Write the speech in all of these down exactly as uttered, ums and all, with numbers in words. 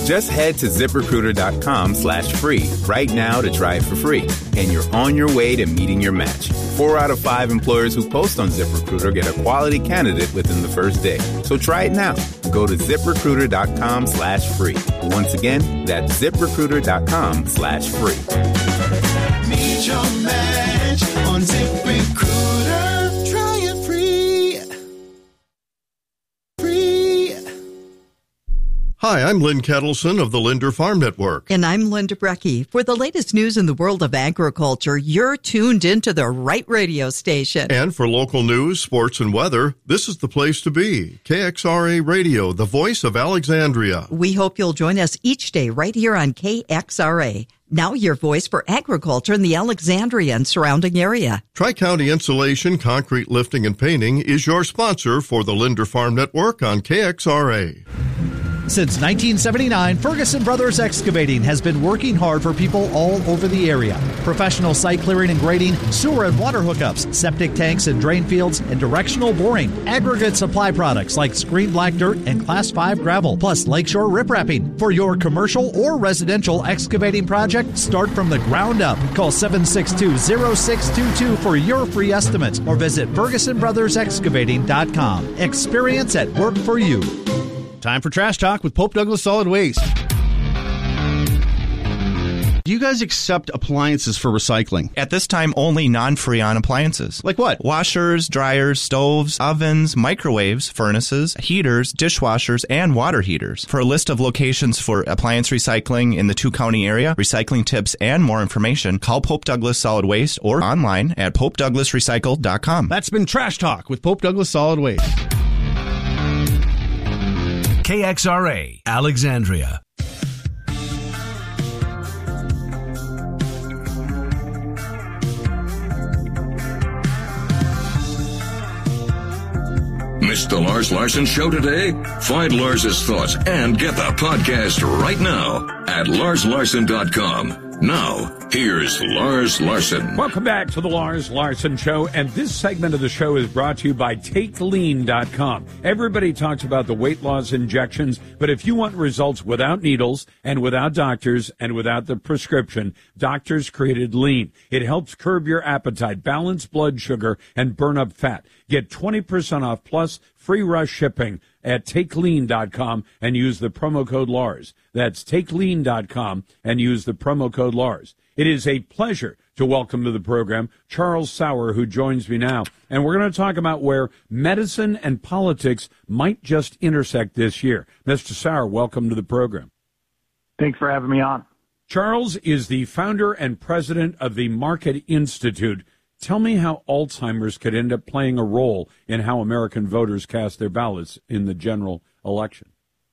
Just head to ZipRecruiter.com slash free right now to try it for free. And you're on your way to meeting your match. Four out of five employers who post on ZipRecruiter get a quality candidate within the first day. So try it now. Go to ZipRecruiter.com slash free. Once again, that's ZipRecruiter.com slash free. Meet your match on ZipRecruiter. Try it free. Free. Hi, I'm Lynn Kettleson of the Linder Farm Network. And I'm Linda Brecky. For the latest news in the world of agriculture, you're tuned into the right radio station. And for local news, sports, and weather, this is the place to be. K X R A Radio, the voice of Alexandria. We hope you'll join us each day right here on K X R A. Now your voice for agriculture in the Alexandria and surrounding area. Tri-County Insulation, Concrete Lifting, and Painting is your sponsor for the Linder Farm Network on K X R A. Since nineteen seventy-nine, Ferguson Brothers Excavating has been working hard for people all over the area. Professional site clearing and grading, sewer and water hookups, septic tanks and drain fields, and directional boring. Aggregate supply products like screen black dirt and class five gravel, plus lakeshore riprapping. For your commercial or residential excavating project, start from the ground up. Call seven six two, zero six two two for your free estimate or visit Ferguson Brothers Excavating dot com. Experience at work for you. Time for Trash Talk with Pope Douglas Solid Waste. Do you guys accept appliances for recycling? At this time, only non-Freon appliances. Like what? Washers, dryers, stoves, ovens, microwaves, furnaces, heaters, dishwashers, and water heaters. For a list of locations for appliance recycling in the two-county area, recycling tips, and more information, call Pope Douglas Solid Waste or online at Pope Douglas Recycle dot com. That's been Trash Talk with Pope Douglas Solid Waste. K X R A, Alexandria. Missed the Lars Larson Show today? Find Lars's thoughts and get the podcast right now at Lars Larson dot com. Now, here's Lars Larson. Welcome back to the Lars Larson Show, and this segment of the show is brought to you by Take Lean dot com. Everybody talks about the weight loss injections, but if you want results without needles and without doctors and without the prescription, doctors created Lean. It helps curb your appetite, balance blood sugar, and burn up fat. Get twenty percent off plus free rush shipping at Take Lean dot com and use the promo code Lars. That's Take Lean dot com and use the promo code Lars. It is a pleasure to welcome to the program Charles Sauer, who joins me now. And we're going to talk about where medicine and politics might just intersect this year. Mister Sauer, welcome to the program. Thanks for having me on. Charles is the founder and president of the Market Institute. Tell me how Alzheimer's could end up playing a role in how American voters cast their ballots in the general election.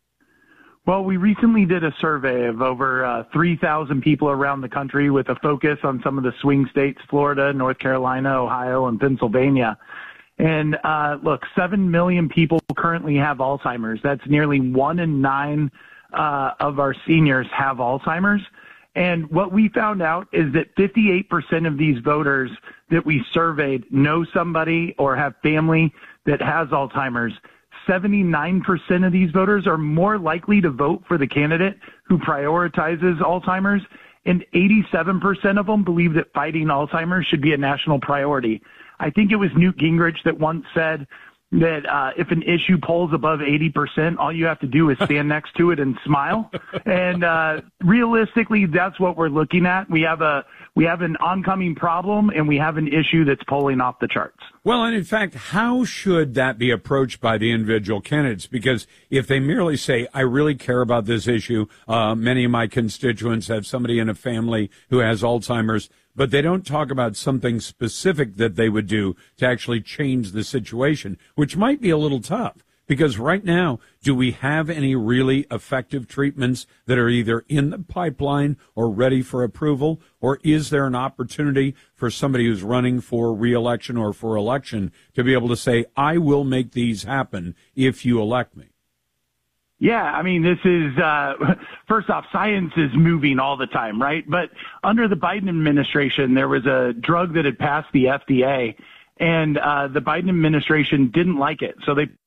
Well, we recently did a survey of over uh, three thousand people around the country with a focus on some of the swing states, Florida, North Carolina, Ohio, and Pennsylvania. And uh, look, seven million people currently have Alzheimer's. That's nearly one in nine uh, of our seniors have Alzheimer's. And what we found out is that fifty-eight percent of these voters that we surveyed know somebody or have family that has Alzheimer's. seventy-nine percent of these voters are more likely to vote for the candidate who prioritizes Alzheimer's, and eighty-seven percent of them believe that fighting Alzheimer's should be a national priority. I think it was Newt Gingrich that once said that uh, if an issue polls above eighty percent, all you have to do is stand next to it and smile. And uh, realistically, that's what we're looking at. We have a we have an oncoming problem, and we have an issue that's polling off the charts. Well, and in fact, how should that be approached by the individual candidates? Because if they merely say, I really care about this issue, uh, many of my constituents have somebody in a family who has Alzheimer's, but they don't talk about something specific that they would do to actually change the situation, which might be a little tough. Because right now, do we have any really effective treatments that are either in the pipeline or ready for approval? Or is there an opportunity for somebody who's running for re-election or for election to be able to say, I will make these happen if you elect me? Yeah, I mean, this is, uh, first off, science is moving all the time, right? But under the Biden administration, there was a drug that had passed the F D A, and uh, the Biden administration didn't like it. So they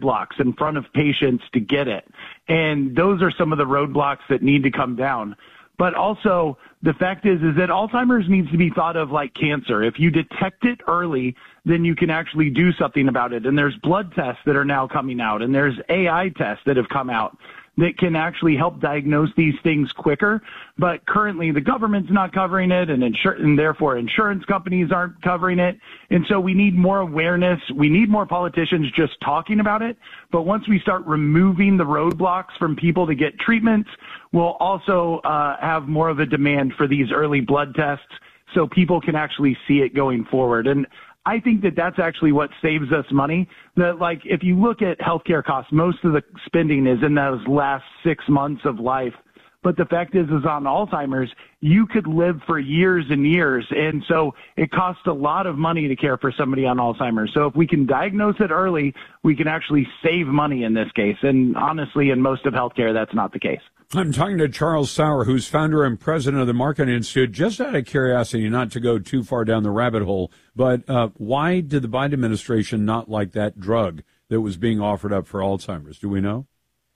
roadblocks in front of patients to get it. And those are some of the roadblocks that need to come down. But also, the fact is, is that Alzheimer's needs to be thought of like cancer. If you detect it early, then you can actually do something about it. And there's blood tests that are now coming out, and there's A I tests that have come out that can actually help diagnose these things quicker. But currently, the government's not covering it, and, insur- and therefore insurance companies aren't covering it. And so we need more awareness. We need more politicians just talking about it. But once we start removing the roadblocks from people to get treatments, we'll also uh, have more of a demand for these early blood tests so people can actually see it going forward. And I think that that's actually what saves us money. That, like, if you look at healthcare costs, most of the spending is in those last six months of life. But the fact is, is on Alzheimer's, you could live for years and years. And so it costs a lot of money to care for somebody on Alzheimer's. So if we can diagnose it early, we can actually save money in this case. And honestly, in most of healthcare, that's not the case. I'm talking to Charles Sauer, who's founder and president of the Market Institute. Just out of curiosity, not to go too far down the rabbit hole, but uh, why did the Biden administration not like that drug that was being offered up for Alzheimer's? Do we know?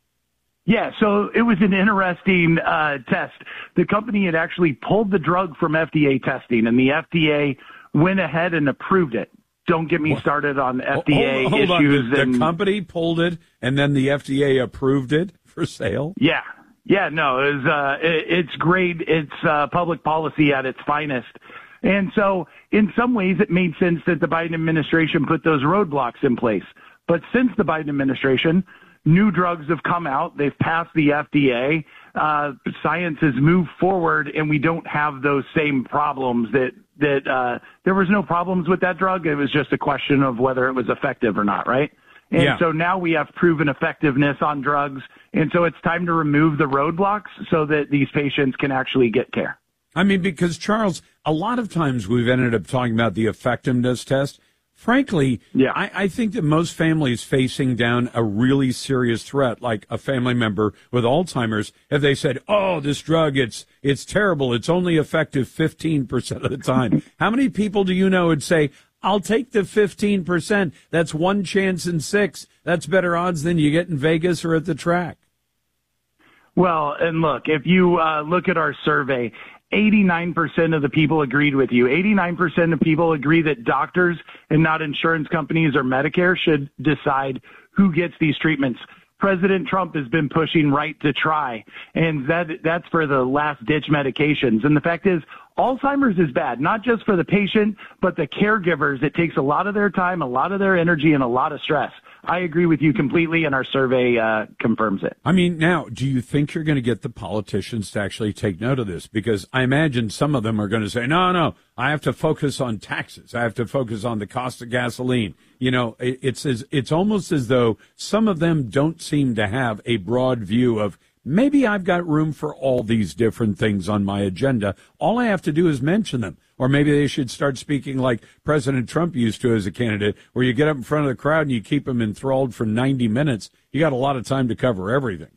Yeah, so it was an interesting uh, test. The company had actually pulled the drug from F D A testing, and the F D A went ahead and approved it. Don't get me what? started on F D A hold, hold issues. On. The, and, the company pulled it, and then the F D A approved it for sale? Yeah. Yeah, no, it was, uh, it, it's great. It's uh, public policy at its finest. And so in some ways it made sense that the Biden administration put those roadblocks in place. But since the Biden administration, new drugs have come out. They've passed the F D A. Uh, science has moved forward, and we don't have those same problems that, that uh, there was no problems with that drug. It was just a question of whether it was effective or not, right? And yeah. so now we have proven effectiveness on drugs. And so it's time to remove the roadblocks so that these patients can actually get care. I mean, because, Charles, a lot of times we've ended up talking about the effectiveness test. Frankly, yeah. I, I think that most families facing down a really serious threat, like a family member with Alzheimer's, if they said, oh, this drug, it's it's terrible, it's only effective fifteen percent of the time. How many people do you know would say, I'll take the fifteen percent. That's one chance in six. That's better odds than you get in Vegas or at the track. Well, and look, if you uh, look at our survey, eighty-nine percent of the people agreed with you. eighty-nine percent of people agree that doctors and not insurance companies or Medicare should decide who gets these treatments. President Trump has been pushing right to try, and that that's for the last-ditch medications. And the fact is, Alzheimer's is bad, not just for the patient, but the caregivers. It takes a lot of their time, a lot of their energy, and a lot of stress. I agree with you completely, and our survey uh, confirms it. I mean, now, do you think you're going to get the politicians to actually take note of this? Because I imagine some of them are going to say, no, no, I have to focus on taxes. I have to focus on the cost of gasoline. You know, it, it's as, it's almost as though some of them don't seem to have a broad view of, maybe I've got room for all these different things on my agenda. All I have to do is mention them. Or maybe they should start speaking like President Trump used to as a candidate, where you get up in front of the crowd and you keep them enthralled for ninety minutes. You got a lot of time to cover everything.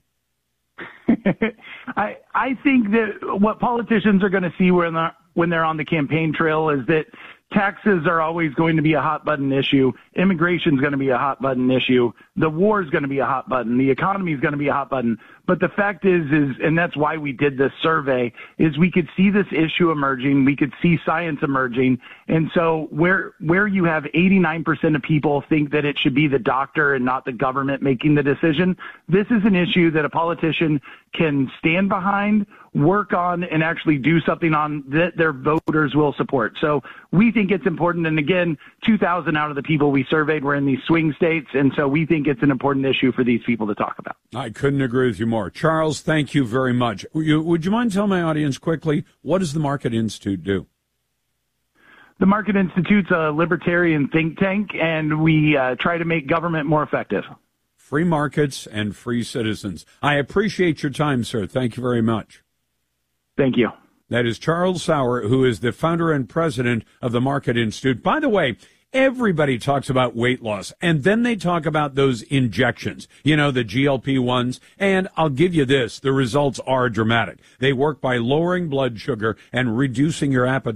I I think that what politicians are going to see when they're, when they're on the campaign trail is that taxes are always going to be a hot button issue. Immigration is going to be a hot button issue. The war is going to be a hot button. The economy is going to be a hot button. But the fact is, is, and that's why we did this survey, is we could see this issue emerging. We could see science emerging. And so where, where you have eighty-nine percent of people think that it should be the doctor and not the government making the decision, this is an issue that a politician can stand behind, work on, and actually do something on that their voters will support. So we think it's important. And again, two thousand out of the people we surveyed were in these swing states. And so we think it's an important issue for these people to talk about. I couldn't agree with you more. Charles, thank you very much. Would you mind telling my audience quickly, what does the Market Institute do? The Market Institute's a libertarian think tank, and we uh, try to make government more effective. Free markets and free citizens. I appreciate your time, sir. Thank you very much. Thank you. That is Charles Sauer, who is the founder and president of the Market Institute. By the way, everybody talks about weight loss, and then they talk about those injections, you know, the G L P ones. And I'll give you this, the results are dramatic. They work by lowering blood sugar and reducing your appetite.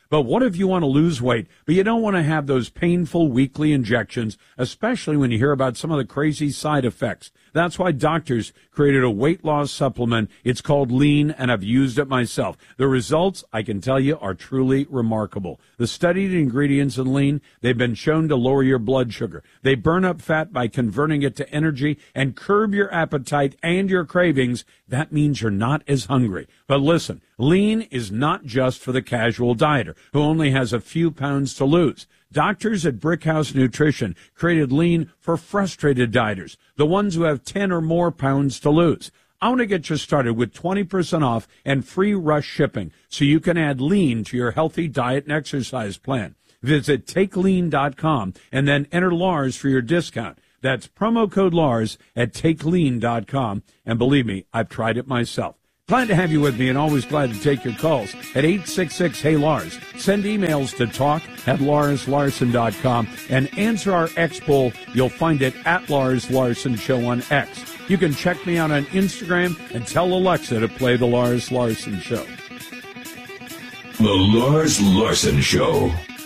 But what if you want to lose weight, but you don't want to have those painful weekly injections, especially when you hear about some of the crazy side effects? That's why doctors created a weight loss supplement. It's called Lean, and I've used it myself. The results, I can tell you, are truly remarkable. The studied ingredients in Lean, they've been shown to lower your blood sugar. They burn up fat by converting it to energy and curb your appetite and your cravings. That means you're not as hungry. But listen, Lean is not just for the casual dieter who only has a few pounds to lose. Doctors at Brickhouse Nutrition created Lean for frustrated dieters, the ones who have ten or more pounds to lose. I want to get you started with twenty percent off and free rush shipping so you can add Lean to your healthy diet and exercise plan. Visit take lean dot com and then enter Lars for your discount. That's promo code Lars at take lean dot com. And believe me, I've tried it myself. Glad to have you with me and always glad to take your calls at eight six six, hey Lars. Send emails to talk at lars larson dot com and answer our X poll. You'll find it at Lars Larson Show on X. You can check me out on Instagram and tell Alexa to play The Lars Larson Show. The Lars Larson Show.